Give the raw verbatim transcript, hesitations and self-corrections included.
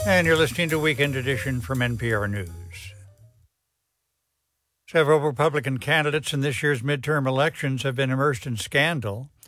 And you're listening to Weekend Edition from N P R News. Several Republican candidates in this year's midterm elections have been immersed in scandal.